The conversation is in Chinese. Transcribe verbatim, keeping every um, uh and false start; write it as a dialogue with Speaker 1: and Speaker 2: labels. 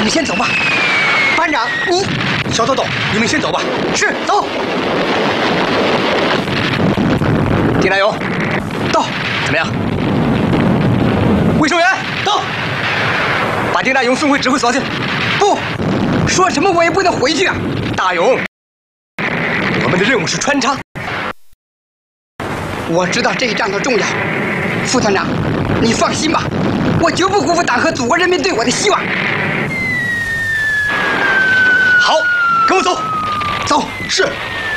Speaker 1: 们先走吧。班长，你，
Speaker 2: 小豆豆，你们先走吧。
Speaker 1: 是，走。
Speaker 2: 丁大勇，
Speaker 1: 到。
Speaker 2: 怎么样？卫生员，到。把丁大勇送回指挥所去。
Speaker 1: 不，说什么我也不能回去啊。
Speaker 2: 大勇，我们的任务是穿插。
Speaker 1: 我知道这一仗的重要，副团长，你放心吧，我绝不辜负党和祖国人民对我的希望。
Speaker 2: 好，跟我走。
Speaker 1: 走。
Speaker 2: 是。